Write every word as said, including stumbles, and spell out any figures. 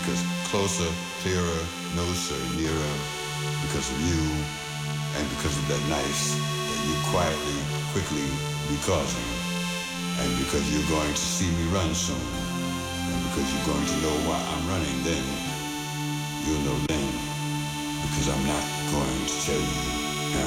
because closer, clearer, closer, nearer, because of you and because of that knife that you quietly, quickly be causing. And because you're going to see me run soon. And because you're going to know why I'm running then. You'll know then. Because I'm not going to tell you.